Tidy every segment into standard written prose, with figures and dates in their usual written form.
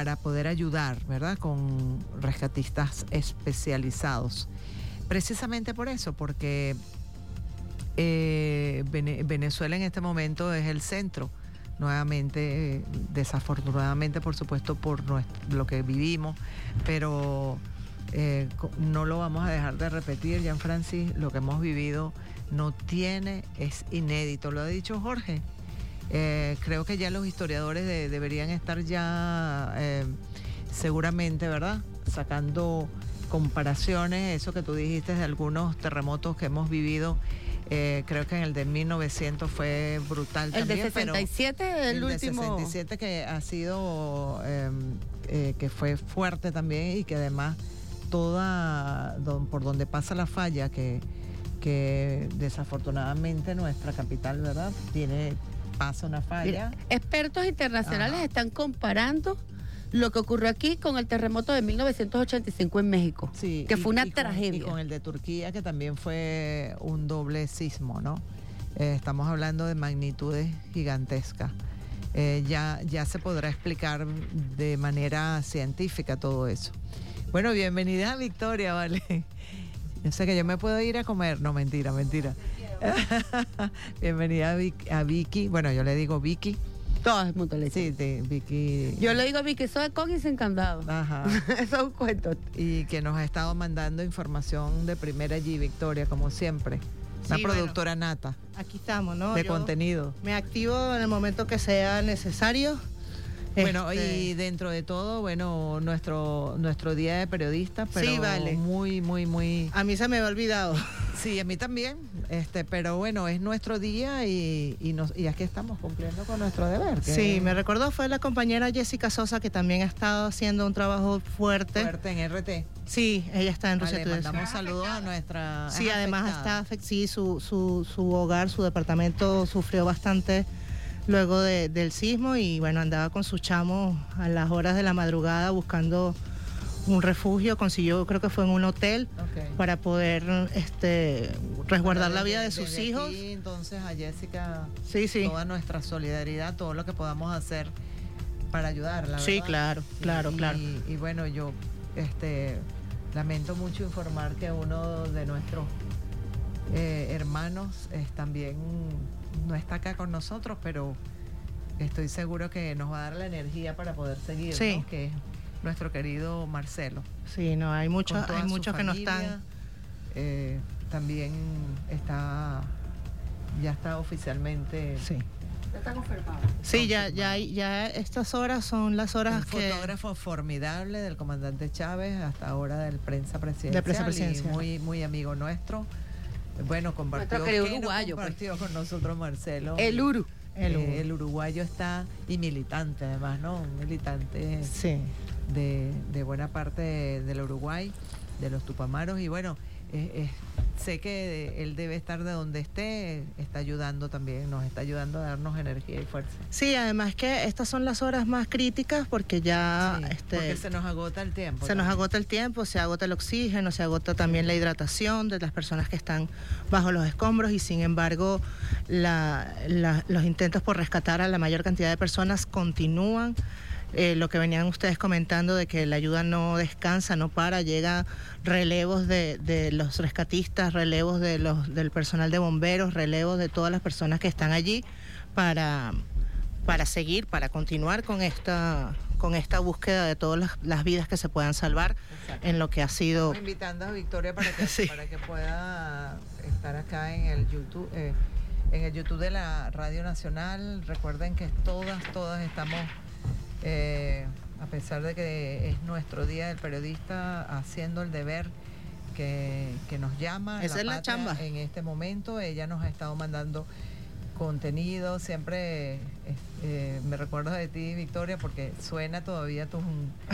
para poder ayudar, ¿verdad?, con rescatistas especializados. Precisamente por eso, porque Venezuela en este momento es el centro, nuevamente, desafortunadamente, por supuesto, por lo que vivimos, pero no lo vamos a dejar de repetir, Jean-Francis, lo que hemos vivido es inédito, lo ha dicho Jorge. Creo que ya los historiadores deberían estar ya seguramente, ¿verdad?, sacando comparaciones, eso que tú dijiste de algunos terremotos que hemos vivido. Creo que en el de 1900 fue brutal también. El de 67, pero el último. El de 67 que ha sido, que fue fuerte también, y que además por donde pasa la falla, que desafortunadamente nuestra capital, ¿verdad?, pasa una falla. Mira, expertos internacionales están comparando lo que ocurrió aquí con el terremoto de 1985 en México, sí, que fue una tragedia. Y con el de Turquía, que también fue un doble sismo, ¿no? Estamos hablando de magnitudes gigantescas. Ya se podrá explicar de manera científica todo eso. Bueno, bienvenida, Victoria, ¿vale? Yo sé que yo me puedo ir a comer. No, mentira. Bienvenida a Vicky. Bueno, yo le digo Vicky. Todo el mundo le dice. Sí, Vicky. Yo le digo a Vicky, soy con y sin candado. Ajá. Eso es un cuento. Y que nos ha estado mandando información de primera allí, Victoria, como siempre. Una productora nata. Aquí estamos, ¿no? De contenido. Me activo en el momento que sea necesario. Bueno, y dentro de todo, bueno, nuestro día de periodista, pero sí, vale. muy... A mí se me había olvidado. Sí, a mí también, pero bueno, es nuestro día y aquí estamos cumpliendo con nuestro deber. Sí, me recordó, fue la compañera Jessica Sosa, que también ha estado haciendo un trabajo fuerte. Fuerte en RT. Sí, ella está en Rusia. Le mandamos saludos a nuestra... Sí, además su hogar, su departamento sufrió bastante luego del sismo, y bueno, andaba con su chamo a las horas de la madrugada buscando un refugio. Consiguió, creo que fue en un hotel, para poder resguardar la vida de sus hijos. Aquí, entonces, a Jessica, sí. Toda nuestra solidaridad, todo lo que podamos hacer para ayudarla, ¿verdad? Sí, claro. Y bueno, yo lamento mucho informar que uno de nuestros hermanos también no está acá con nosotros, pero estoy seguro que nos va a dar la energía para poder seguir, sí, ¿no?, que es nuestro querido Marcelo. Sí, no, hay muchos que no están. También ya está oficialmente. Sí. Ya está confirmado. Sí, ya estas horas son las horas un fotógrafo formidable del comandante Chávez, hasta ahora del prensa presidencial. De prensa presidencial. Y muy amigo nuestro. Bueno, compartió con nosotros Marcelo. El uruguayo está, y militante además, ¿no? Un militante, sí, de buena parte del Uruguay, de los Tupamaros, y bueno, sé que él debe estar de donde esté, está ayudando también, nos está ayudando a darnos energía y fuerza. Sí, además que estas son las horas más críticas, porque ya... porque se nos agota el tiempo. Nos agota el tiempo, se agota el oxígeno, se agota también la hidratación de las personas que están bajo los escombros, y sin embargo los intentos por rescatar a la mayor cantidad de personas continúan. Lo que venían ustedes comentando de que la ayuda no descansa, no para, llega relevos de los rescatistas, relevos del personal de bomberos, relevos de todas las personas que están allí para seguir, para continuar con esta búsqueda de todas las vidas que se puedan salvar. Exacto. En lo que ha sido... Estamos invitando a Victoria para que pueda estar acá en el YouTube, de la Radio Nacional. Recuerden que todas estamos... a pesar de que es nuestro día del periodista, haciendo el deber que nos llama. Esa es la chamba. En este momento ella nos ha estado mandando contenido, siempre me recuerdo de ti, Victoria, porque suena todavía tus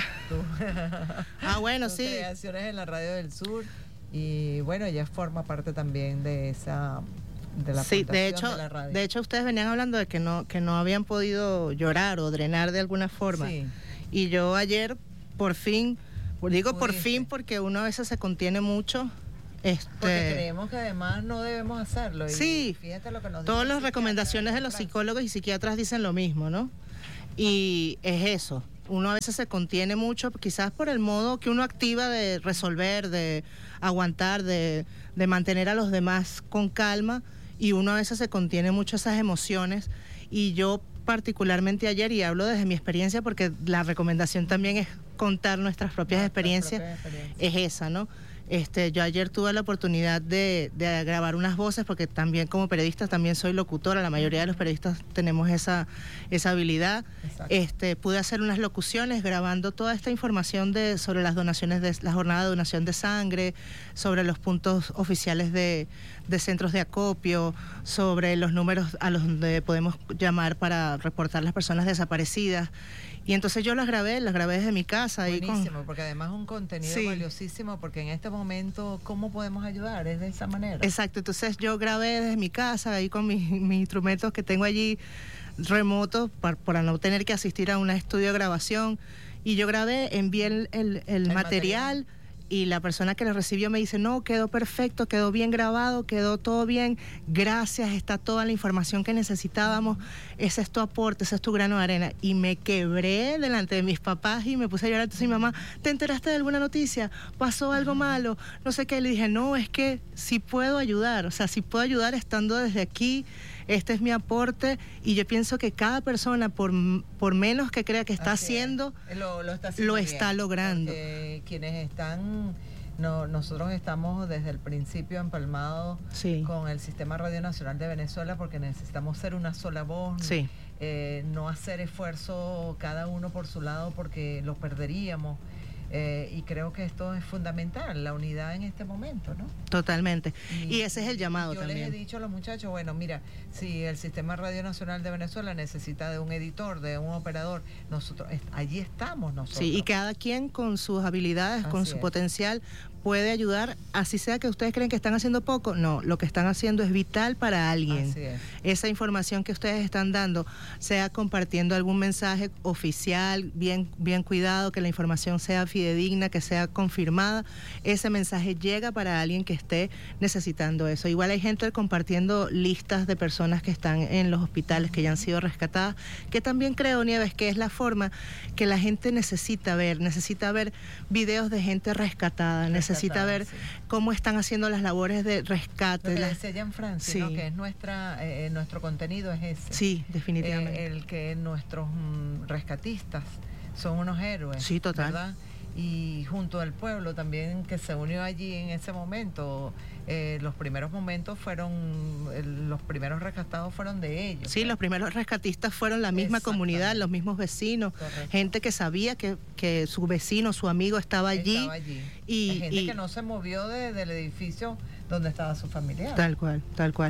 creaciones en la Radio del Sur, y bueno, ella forma parte también de la sí, de hecho ustedes venían hablando de que no habían podido llorar o drenar de alguna forma. Sí. Y yo ayer, por fin, por fin, porque uno a veces se contiene mucho. Porque creemos que además no debemos hacerlo. Y sí, fíjate lo que nos todas las recomendaciones de los psicólogos y psiquiatras dicen lo mismo, ¿no? Y es eso, uno a veces se contiene mucho, quizás por el modo que uno activa de resolver, de aguantar, de mantener a los demás con calma, y uno a veces se contiene mucho esas emociones. Y yo particularmente ayer, y hablo desde mi experiencia porque la recomendación también es contar nuestras propias experiencias, es esa, ¿no? Yo ayer tuve la oportunidad de grabar unas voces, porque también como periodista también soy locutora, la mayoría de los periodistas tenemos esa habilidad. Pude hacer unas locuciones grabando toda esta información sobre las donaciones, de la jornada de donación de sangre, sobre los puntos oficiales de centros de acopio, sobre los números a los donde podemos llamar para reportar las personas desaparecidas. Y entonces yo las grabé desde mi casa. Buenísimo, porque además es un contenido valiosísimo, porque en este momento, ¿cómo podemos ayudar? Es de esa manera. Exacto, entonces yo grabé desde mi casa, ahí con mis instrumentos que tengo allí remotos, para no tener que asistir a un estudio de grabación. Y yo grabé, envié el material. Y la persona que lo recibió me dice, no, quedó perfecto, quedó bien grabado, quedó todo bien, gracias, está toda la información que necesitábamos, ese es tu aporte, ese es tu grano de arena. Y me quebré delante de mis papás y me puse a llorar. Entonces mi mamá, ¿te enteraste de alguna noticia? ¿Pasó algo malo? No sé qué. Le dije, no, es que sí puedo ayudar, o sea, sí puedo ayudar estando desde aquí. Este es mi aporte, y yo pienso que cada persona, por menos que crea que está haciendo, lo está logrando. Quienes están, nosotros estamos desde el principio empalmados con el Sistema Radio Nacional de Venezuela, porque necesitamos ser una sola voz, no hacer esfuerzo cada uno por su lado, porque lo perderíamos. Y creo que esto es fundamental, la unidad en este momento, ¿no? Totalmente. Y ese es el llamado también. Yo les he dicho a los muchachos, bueno, mira, si el Sistema Radio Nacional de Venezuela necesita de un editor, de un operador, nosotros allí estamos nosotros. Sí, y cada quien con sus habilidades, con su potencial, puede ayudar, así sea que ustedes creen que están haciendo poco. No, lo que están haciendo es vital para alguien. Así es. Esa información que ustedes están dando, sea compartiendo algún mensaje oficial, bien cuidado, que la información sea fidedigna, que sea confirmada, ese mensaje llega para alguien que esté necesitando eso. Igual hay gente compartiendo listas de personas que están en los hospitales, que ya han sido rescatadas, que también creo, Nieves, que es la forma que la gente necesita ver videos de gente rescatada, necesita ver cómo están haciendo las labores de rescate. Lo que decía Jean-Francis, ¿no? Que es nuestro contenido es ese. Sí, definitivamente. El que nuestros rescatistas son unos héroes. Sí, total. ¿Verdad? Y junto al pueblo también que se unió allí en ese momento. Los primeros momentos los primeros rescatados fueron de ellos. Sí, los primeros rescatistas fueron la misma comunidad, los mismos vecinos. Correcto. Gente que sabía que su vecino, su amigo estaba allí. Y gente que no se movió del edificio donde estaba su familiar. Tal cual.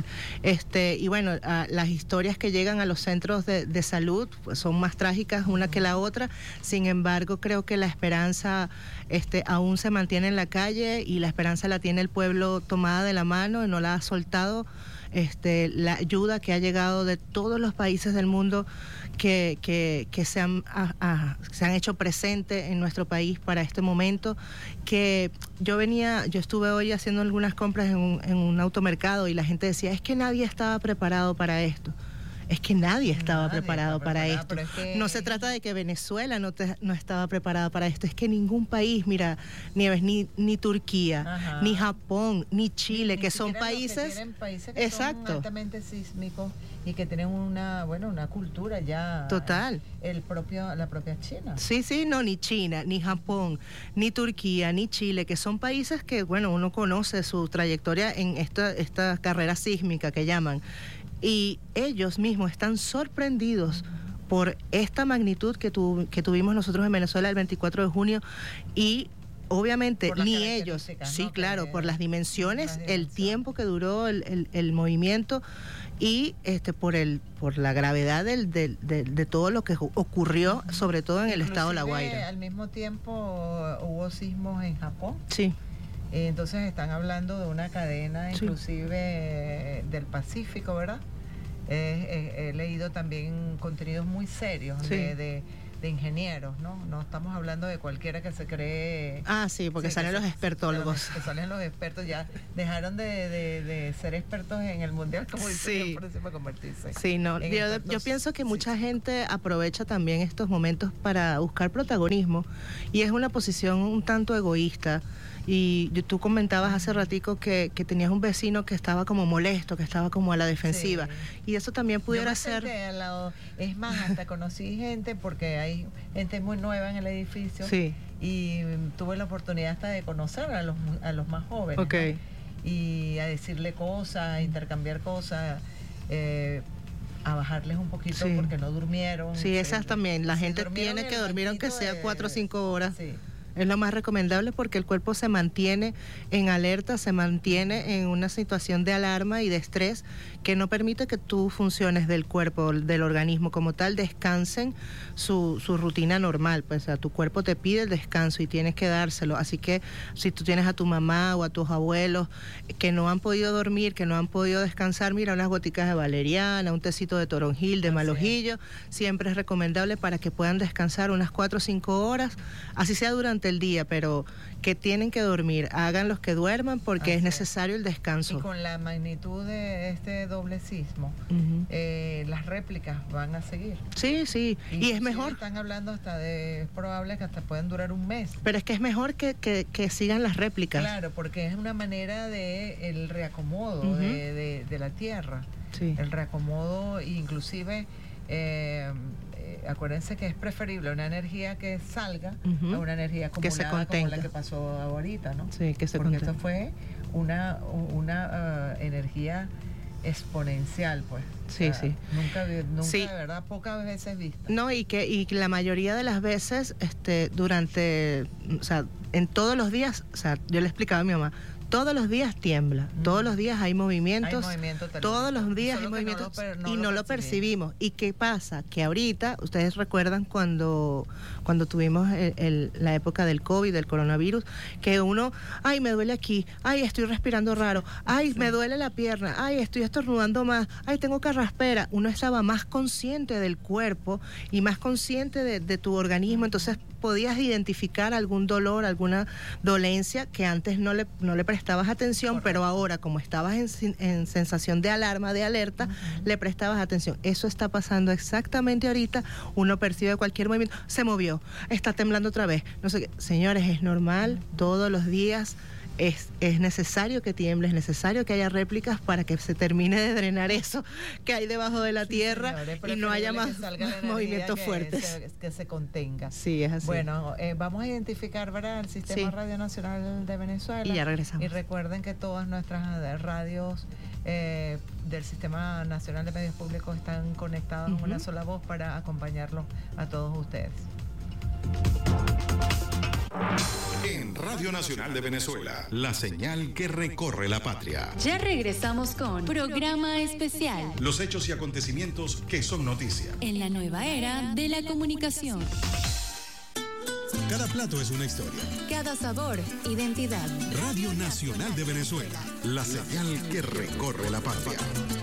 Y bueno, las historias que llegan a los centros de salud pues, son más trágicas una que la otra. Sin embargo, creo que la esperanza aún se mantiene en la calle, y la esperanza la tiene el pueblo tomada de la mano y no la ha soltado. La ayuda que ha llegado de todos los países del mundo que se han hecho presentes en nuestro país para este momento. Que yo estuve hoy haciendo algunas compras en un automercado, y la gente decía, es que nadie estaba preparado para esto. Es que nadie estaba preparado para esto. No se trata de que Venezuela no estaba preparada para esto, es que ningún país, mira, Nieves, ni Turquía, ni Japón, ni Chile, que son países... Tienen países que son altamente sísmicos y que tienen una cultura ya... Total. La propia China. Sí, ni China, ni Japón, ni Turquía, ni Chile, que son países que, uno conoce su trayectoria en esta carrera sísmica que llaman. Y ellos mismos están sorprendidos por esta magnitud que tuvimos nosotros en Venezuela el 24 de junio, y obviamente ni ellos, sí, claro, por las dimensiones, el tiempo que duró el movimiento, y por la gravedad de todo lo que ocurrió, sobre todo en el estado de La Guaira. Al mismo tiempo hubo sismos en Japón. Sí. Entonces están hablando de una cadena inclusive del Pacífico, ¿verdad? He leído también contenidos muy serios de ingenieros, ¿no? No estamos hablando de cualquiera que se cree... Sí, porque salen los expertólogos. Que salen los expertos, ya dejaron de ser expertos en el mundial, como dicen, por eso para convertirse. Sí, no. Yo pienso que mucha gente aprovecha también estos momentos para buscar protagonismo, y es una posición un tanto egoísta. Y tú comentabas hace ratico que tenías un vecino que estaba como molesto, que estaba como a la defensiva, y eso también pudiera ser... Es más, hasta conocí gente, porque hay gente muy nueva en el edificio, y tuve la oportunidad hasta de conocer a los más jóvenes, ¿no? Y a decirle cosas, a intercambiar cosas, a bajarles un poquito porque no durmieron. Sí, esas también, la gente tiene que dormir aunque sea 4 o 5 horas. Es lo más recomendable, porque el cuerpo se mantiene en alerta, se mantiene en una situación de alarma y de estrés que no permite que tus funciones del cuerpo, del organismo como tal, descansen su rutina normal. Pues, o sea, tu cuerpo te pide el descanso y tienes que dárselo. Así que si tú tienes a tu mamá o a tus abuelos que no han podido dormir, que no han podido descansar, mira, unas goticas de valeriana, un tecito de toronjil, de malojillo, siempre es recomendable para que puedan descansar unas 4 o 5 horas, así sea durante el día, pero que tienen que dormir, hagan los que duerman, porque es necesario el descanso. Y con la magnitud de este doble sismo, las réplicas van a seguir. Sí, y es mejor. Están hablando es probable que hasta pueden durar un mes. Pero es que es mejor que sigan las réplicas. Claro, porque es una manera de el reacomodo de la tierra. El reacomodo, inclusive... acuérdense que es preferible una energía que salga a una energía acumulada, que se contenga, como la que pasó ahorita, ¿no? Sí, que se porque contenga. esto fue una energía exponencial, pues. Sí. Nunca de verdad, pocas veces vista. No, y la mayoría de las veces, durante, o sea, en todos los días, o sea, yo le explicaba a mi mamá, todos los días tiembla, todos los días hay movimientos, todos los días hay movimientos, y no lo percibimos. ¿Y qué pasa? Que ahorita, ustedes recuerdan cuando tuvimos la época del COVID, del coronavirus, que uno, ay, me duele aquí, ay, estoy respirando raro, ay, me duele la pierna, ay, estoy estornudando más, ay, tengo carraspera. Uno estaba más consciente del cuerpo y más consciente de tu organismo, entonces podías identificar algún dolor, alguna dolencia que antes no le prestabas atención. Correcto. Pero ahora, como estabas en sensación de alarma, de alerta, le prestabas atención. Eso está pasando exactamente ahorita. Uno percibe cualquier movimiento, se movió, está temblando otra vez, no sé qué. Señores, es normal, todos los días es necesario que tiemble, es necesario que haya réplicas para que se termine de drenar eso que hay debajo de la tierra, y no haya más movimientos fuertes. Que se contenga. Sí, es así. Bueno, vamos a identificar, ¿verdad?, el Sistema Radio Nacional de Venezuela. Y ya regresamos. Y recuerden que todas nuestras radios del Sistema Nacional de Medios Públicos están conectados en una sola voz para acompañarlos a todos ustedes. En Radio Nacional de Venezuela, la señal que recorre la patria. Ya regresamos con Programa Especial. Los hechos y acontecimientos que son noticia. En la nueva era de la comunicación. Cada plato es una historia. Cada sabor, identidad. Radio Nacional de Venezuela, la señal que recorre la patria.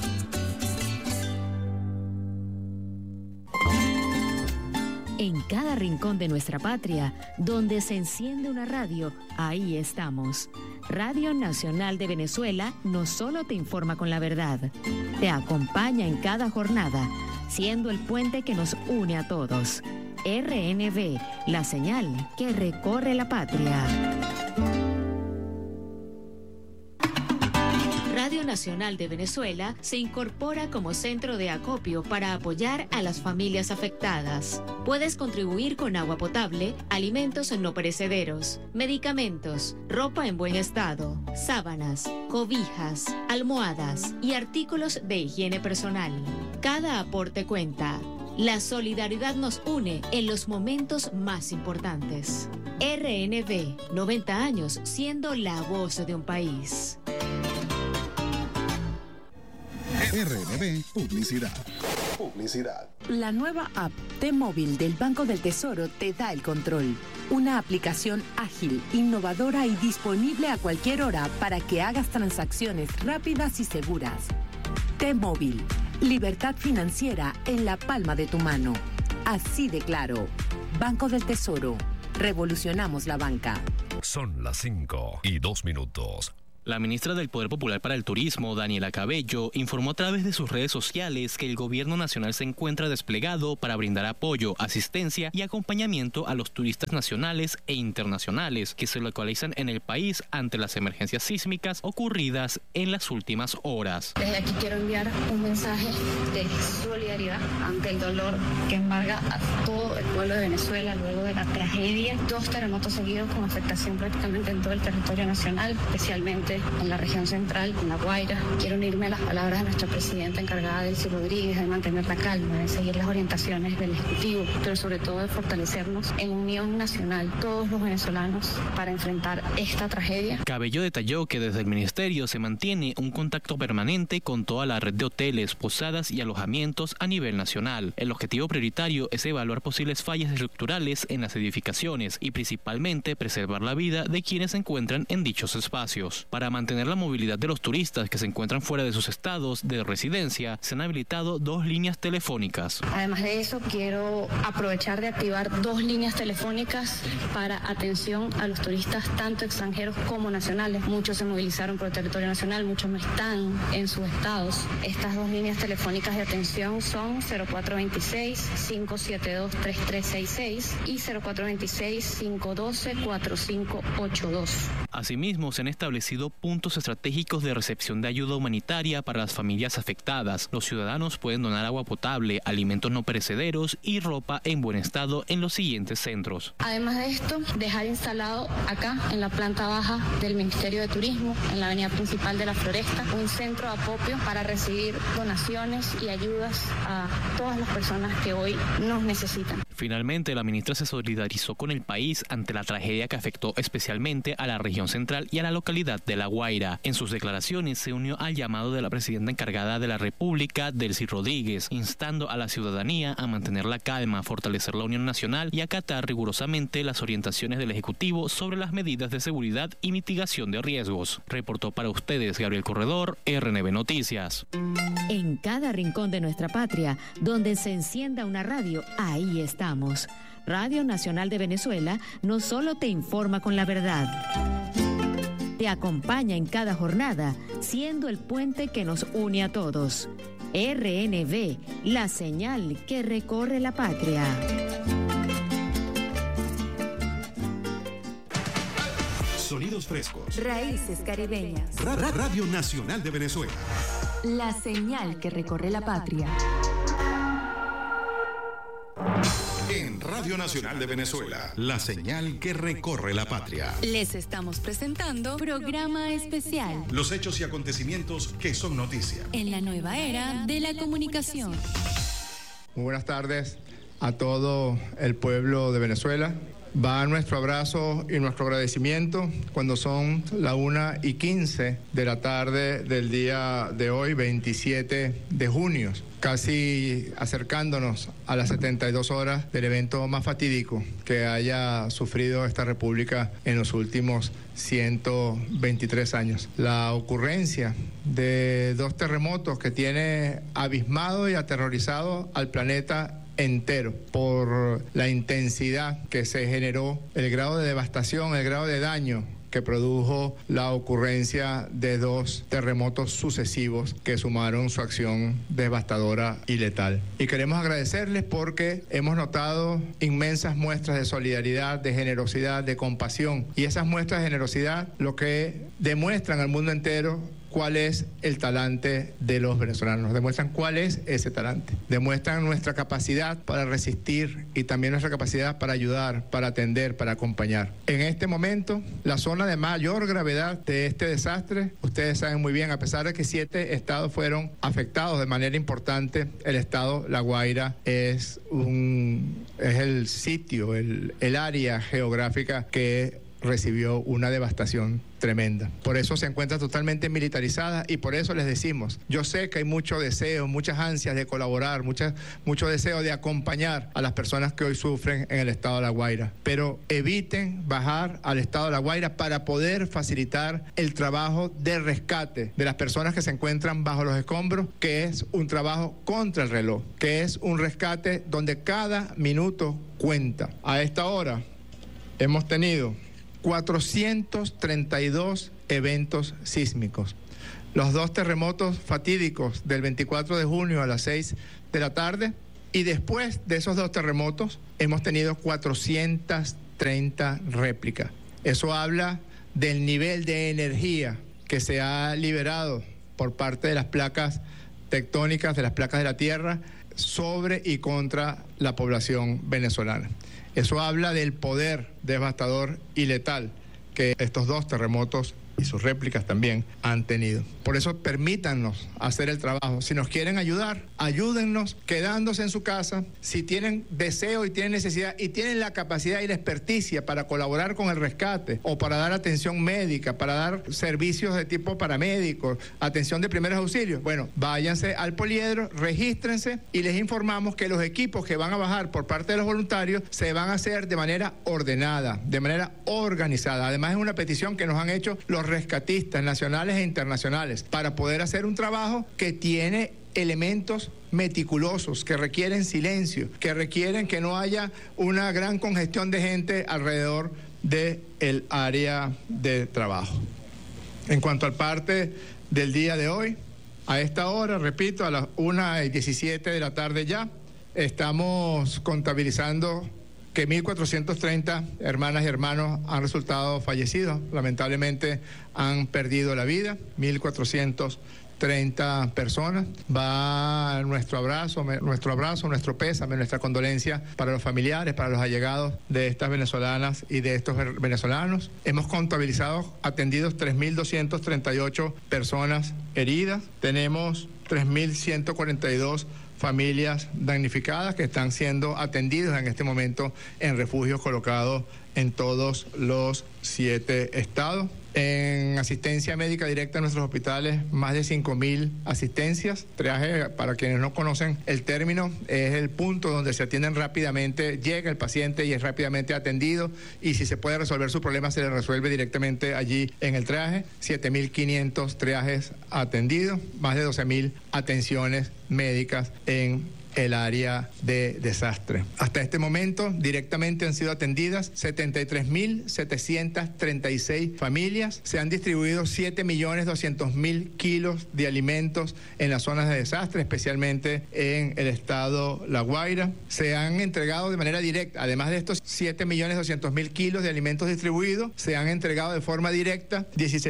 En cada rincón de nuestra patria, donde se enciende una radio, ahí estamos. Radio Nacional de Venezuela no solo te informa con la verdad, te acompaña en cada jornada, siendo el puente que nos une a todos. RNV, la señal que recorre la patria. Radio Nacional de Venezuela se incorpora como centro de acopio para apoyar a las familias afectadas. Puedes contribuir con agua potable, alimentos no perecederos, medicamentos, ropa en buen estado, sábanas, cobijas, almohadas y artículos de higiene personal. Cada aporte cuenta. La solidaridad nos une en los momentos más importantes. RNV, 90 años siendo la voz de un país. RNV Publicidad. La nueva app T-Móvil del Banco del Tesoro te da el control. Una aplicación ágil, innovadora y disponible a cualquier hora para que hagas transacciones rápidas y seguras. T-Móvil, libertad financiera en la palma de tu mano. así de claro. Banco del Tesoro. Revolucionamos la banca. Son las 5:02. La ministra del Poder Popular para el Turismo, Daniela Cabello, informó a través de sus redes sociales que el gobierno nacional se encuentra desplegado para brindar apoyo, asistencia y acompañamiento a los turistas nacionales e internacionales que se localizan en el país ante las emergencias sísmicas ocurridas en las últimas horas. Desde aquí quiero enviar un mensaje de solidaridad ante el dolor que embarga a todo el pueblo de Venezuela luego de la tragedia. 2 terremotos seguidos con afectación prácticamente en todo el territorio nacional, especialmente en la región central, en La Guaira. Quiero unirme a las palabras de nuestra presidenta encargada, Delcy Rodríguez, de mantener la calma, de seguir las orientaciones del Ejecutivo, pero sobre todo de fortalecernos en unión nacional, todos los venezolanos, para enfrentar esta tragedia. Cabello detalló que desde el ministerio se mantiene un contacto permanente con toda la red de hoteles, posadas y alojamientos a nivel nacional. El objetivo prioritario es evaluar posibles fallas estructurales en las edificaciones y principalmente preservar la vida de quienes se encuentran en dichos espacios. Para mantener la movilidad de los turistas que se encuentran fuera de sus estados de residencia, se han habilitado 2 líneas telefónicas. Además de eso, quiero aprovechar de activar 2 líneas telefónicas para atención a los turistas, tanto extranjeros como nacionales. Muchos se movilizaron por el territorio nacional, muchos no están en sus estados. Estas 2 líneas telefónicas de atención son 0426-572-3366 y 0426-512-4582. Asimismo, se han establecido puntos estratégicos de recepción de ayuda humanitaria para las familias afectadas. Los ciudadanos pueden donar agua potable, alimentos no perecederos y ropa en buen estado en los siguientes centros. Además de esto, dejar instalado acá, en la planta baja del Ministerio de Turismo, en la avenida principal de La Floresta, un centro de acopio para recibir donaciones y ayudas a todas las personas que hoy nos necesitan. Finalmente, la ministra se solidarizó con el país ante la tragedia que afectó especialmente a la región central y a la localidad de La Guaira. En sus declaraciones se unió al llamado de la presidenta encargada de la República, Delcy Rodríguez, instando a la ciudadanía a mantener la calma, fortalecer la unión nacional y acatar rigurosamente las orientaciones del Ejecutivo sobre las medidas de seguridad y mitigación de riesgos. Reportó para ustedes Gabriel Corredor, RNB Noticias. En cada rincón de nuestra patria, donde se encienda una radio, ahí estamos. Radio Nacional de Venezuela no solo te informa con la verdad, te acompaña en cada jornada, siendo el puente que nos une a todos. RNB, la señal que recorre la patria. Sonidos frescos. Raíces caribeñas. Radio Nacional de Venezuela. La señal que recorre la patria. En Radio Nacional de Venezuela, la señal que recorre la patria. Les estamos presentando programa especial. Los hechos y acontecimientos que son noticia. En la nueva era de la comunicación. Muy buenas tardes a todo el pueblo de Venezuela. Va nuestro abrazo y nuestro agradecimiento cuando son las 1:15 de la tarde del día de hoy, 27 de junio, casi acercándonos a las 72 horas del evento más fatídico que haya sufrido esta república en los últimos 123 años. La ocurrencia de 2 terremotos que tiene abismado y aterrorizado al planeta entero por la intensidad que se generó, el grado de devastación, el grado de daño que produjo la ocurrencia de 2 terremotos sucesivos que sumaron su acción devastadora y letal. Y queremos agradecerles porque hemos notado inmensas muestras de solidaridad, de generosidad, de compasión, y esas muestras de generosidad lo que demuestran al mundo entero cuál es el talante de los venezolanos, demuestran cuál es ese talante, demuestran nuestra capacidad para resistir y también nuestra capacidad para ayudar, para atender, para acompañar. En este momento, la zona de mayor gravedad de este desastre, ustedes saben muy bien, a pesar de que 7 estados fueron afectados de manera importante, el estado La Guaira es el sitio, el área geográfica que recibió una devastación tremenda. Por eso se encuentra totalmente militarizada y por eso les decimos, yo sé que hay mucho deseo, muchas ansias de colaborar, mucho deseo de acompañar a las personas que hoy sufren en el estado de La Guaira, pero eviten bajar al estado de La Guaira para poder facilitar el trabajo de rescate de las personas que se encuentran bajo los escombros, que es un trabajo contra el reloj, que es un rescate donde cada minuto cuenta. A esta hora hemos tenido 432 eventos sísmicos. Los 2 terremotos fatídicos del 24 de junio a las 6 de la tarde y después de esos 2 terremotos hemos tenido 430 réplicas. Eso habla del nivel de energía que se ha liberado por parte de las placas tectónicas, de las placas de la Tierra, sobre y contra la población venezolana. Eso habla del poder devastador y letal que estos 2 terremotos y sus réplicas también han tenido. Por eso permítanos hacer el trabajo. Si nos quieren ayudar, ayúdennos quedándose en su casa. Si tienen deseo y tienen necesidad y tienen la capacidad y la experticia para colaborar con el rescate o para dar atención médica, para dar servicios de tipo paramédicos, atención de primeros auxilios, bueno, váyanse al poliedro, regístrense y les informamos que los equipos que van a bajar por parte de los voluntarios se van a hacer de manera ordenada, de manera organizada. Además, es una petición que nos han hecho los rescatistas nacionales e internacionales para poder hacer un trabajo que tiene elementos meticulosos, que requieren silencio, que requieren que no haya una gran congestión de gente alrededor del área de trabajo. En cuanto al parte del día de hoy, a esta hora, repito, a las 1:17 de la tarde ya, estamos contabilizando que 1.430 hermanas y hermanos han resultado fallecidos. Lamentablemente han perdido la vida, 1.430 personas. Va nuestro abrazo, nuestro pésame, nuestra condolencia para los familiares, para los allegados de estas venezolanas y de estos venezolanos. Hemos contabilizado atendidos 3.238 personas heridas. Tenemos 3.142 familias damnificadas que están siendo atendidas en este momento en refugios colocados en todos los 7 estados. En asistencia médica directa en nuestros hospitales, más de 5.000 asistencias. Triaje, para quienes no conocen el término, es el punto donde se atienden rápidamente, llega el paciente y es rápidamente atendido, y si se puede resolver su problema se le resuelve directamente allí en el triaje. 7.500 triajes atendidos, más de 12.000 atenciones médicas en el área de desastre. Hasta este momento directamente han sido atendidas 73.736 familias. Se han distribuido 7.200.000 kilos de alimentos en las zonas de desastre, especialmente en el estado La Guaira. Se han entregado de manera directa, además de estos 7.200.000 kilos de alimentos distribuidos, se han entregado de forma directa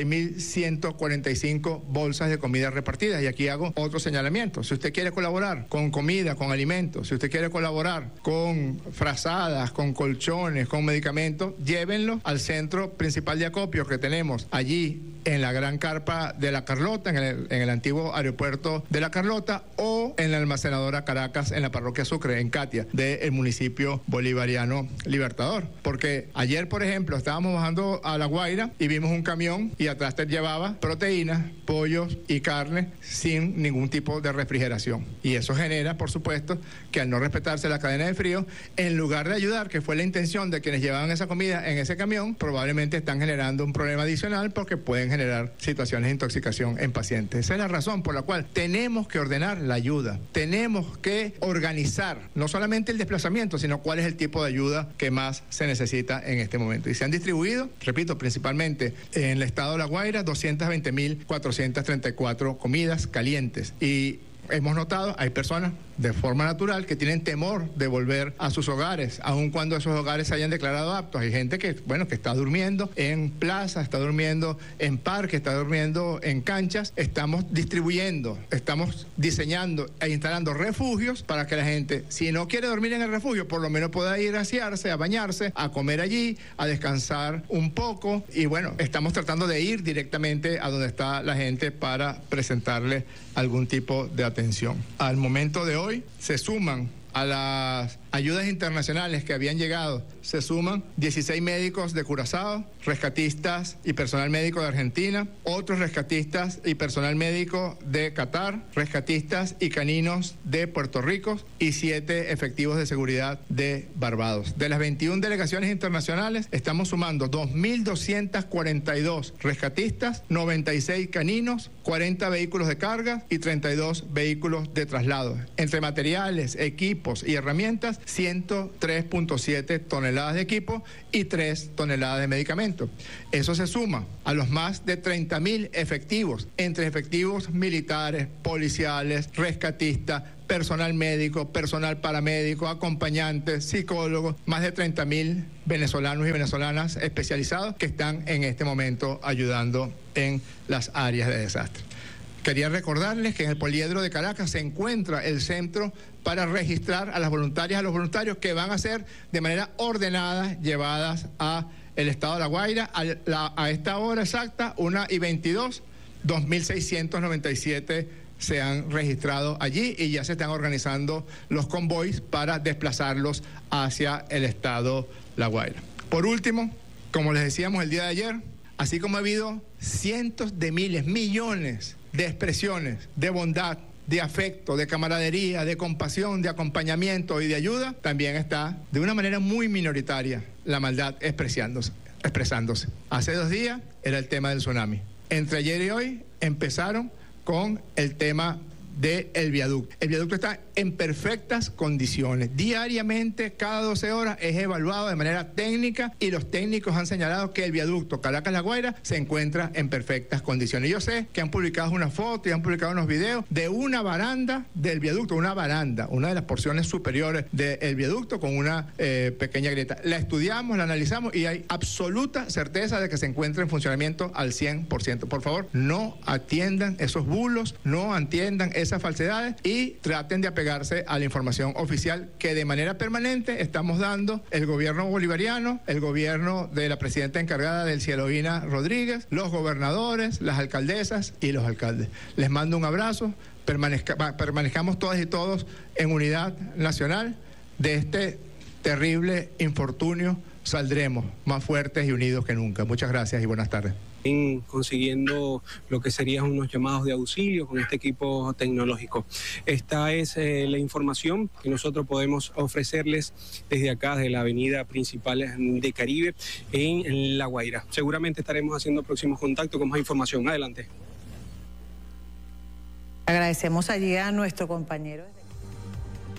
16.145 bolsas de comida repartidas. Y aquí hago otro señalamiento. Si usted quiere colaborar con comida, con alimentos, si usted quiere colaborar con frazadas, con colchones, con medicamentos, llévenlo al centro principal de acopio que tenemos allí en la gran carpa de La Carlota, en el antiguo aeropuerto de La Carlota, o en la almacenadora Caracas, en la parroquia Sucre, en Catia, del municipio bolivariano Libertador. Porque ayer, por ejemplo, estábamos bajando a La Guaira y vimos un camión y atrás te llevaba proteínas, pollos y carne sin ningún tipo de refrigeración. Y eso genera, por supuesto, que al no respetarse la cadena de frío, en lugar de ayudar, que fue la intención de quienes llevaban esa comida en ese camión, probablemente están generando un problema adicional porque pueden generar situaciones de intoxicación en pacientes. Esa es la razón por la cual tenemos que ordenar la ayuda, tenemos que organizar no solamente el desplazamiento, sino cuál es el tipo de ayuda que más se necesita en este momento. Y se han distribuido, repito, principalmente en el estado de La Guaira, 220.434 comidas calientes. Y hemos notado, hay personas de forma natural que tienen temor de volver a sus hogares, aun cuando esos hogares se hayan declarado aptos. Hay gente que, bueno, que está durmiendo en plazas, está durmiendo en parques, está durmiendo en canchas. Estamos distribuyendo, estamos diseñando e instalando refugios para que la gente, si no quiere dormir en el refugio, por lo menos pueda ir a asearse, a bañarse, a comer allí, a descansar un poco. Y bueno, estamos tratando de ir directamente a donde está la gente para presentarle algún tipo de atención. Al momento de hoy se suman a las ayudas internacionales que habían llegado, se suman 16 médicos de Curazao, rescatistas y personal médico de Argentina, otros rescatistas y personal médico de Qatar, rescatistas y caninos de Puerto Rico y 7 efectivos de seguridad de Barbados. De las 21 delegaciones internacionales, estamos sumando 2.242 rescatistas, 96 caninos, 40 vehículos de carga y 32 vehículos de traslado. Entre materiales, equipos y herramientas, 103.7 toneladas de equipo y 3 toneladas de medicamentos. Eso se suma a los más de 30.000 efectivos, entre efectivos militares, policiales, rescatistas, personal médico, personal paramédico, acompañantes, psicólogos, más de 30.000 venezolanos y venezolanas especializados que están en este momento ayudando en las áreas de desastre. Quería recordarles que en el Poliedro de Caracas se encuentra el centro para registrar a las voluntarias y a los voluntarios que van a ser de manera ordenada llevadas a el estado de La Guaira a esta hora exacta, 1:22, 2.697 se han registrado allí y ya se están organizando los convoys para desplazarlos hacia el estado La Guaira. Por último, como les decíamos el día de ayer, así como ha habido cientos de miles, millones de expresiones de bondad, de afecto, de camaradería, de compasión, de acompañamiento y de ayuda, también está de una manera muy minoritaria la maldad expresándose. Hace 2 días era el tema del tsunami. Entre ayer y hoy empezaron con el tema del viaducto. El viaducto está en perfectas condiciones. Diariamente, cada 12 horas, es evaluado de manera técnica y los técnicos han señalado que el viaducto Caracas-La Guaira se encuentra en perfectas condiciones. Yo sé que han publicado una foto y han publicado unos videos de una baranda del viaducto, una de las porciones superiores del viaducto con una pequeña grieta. La estudiamos, la analizamos y hay absoluta certeza de que se encuentra en funcionamiento al 100%. Por favor, no atiendan esos bulos, no atiendan esas falsedades y traten de apegarse a la información oficial que de manera permanente estamos dando el gobierno bolivariano, el gobierno de la presidenta encargada del Cielovina Rodríguez, los gobernadores, las alcaldesas y los alcaldes. Les mando un abrazo, permanezcamos todas y todos en unidad nacional. De este terrible infortunio saldremos más fuertes y unidos que nunca. Muchas gracias y buenas tardes. Consiguiendo lo que serían unos llamados de auxilio con este equipo tecnológico. Esta es la información que nosotros podemos ofrecerles desde acá, de la avenida principal de Caribe en La Guaira. Seguramente estaremos haciendo próximos contactos con más información. Adelante. Agradecemos allí a nuestro compañero.